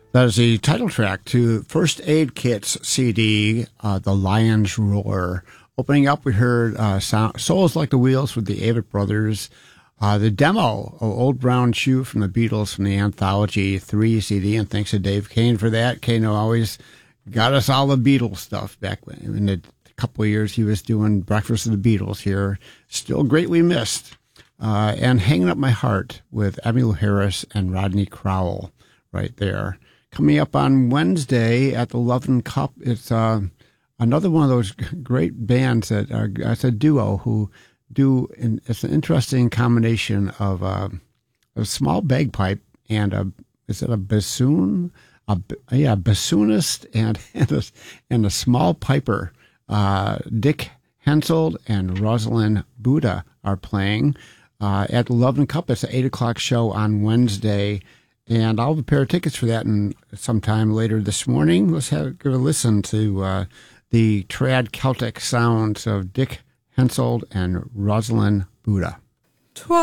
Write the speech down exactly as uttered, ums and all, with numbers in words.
That is the title track to First Aid Kit's C D, uh, The Lion's Roar. Opening up, we heard uh, sound, Souls Like the Wheels with the Avett Brothers. Uh, the demo of Old Brown Shoe from the Beatles from the Anthology three C D, and thanks to Dave Kane for that. Kane always got us all the Beatles stuff back when, in the couple of years he was doing Breakfast of the Beatles here. Still greatly missed. Uh, and Hanging Up My Heart with Emmylou Harris and Rodney Crowell right there. Coming up on Wednesday at the Loveland Cup, it's uh, another one of those great bands that are, it's a duo who do, and it's an interesting combination of uh, a small bagpipe and a, is it a bassoon? A, yeah, bassoonist and, and, a, and a small piper. Uh, Dick Hensold and Rosalind Buddha are playing uh, at the Loveland Cup. It's an eight o'clock show on Wednesday. And I'll have a pair of tickets for that in sometime later this morning. Let's have give a listen to uh, the trad Celtic sounds of Dick Hensold and Rosalind Buddha.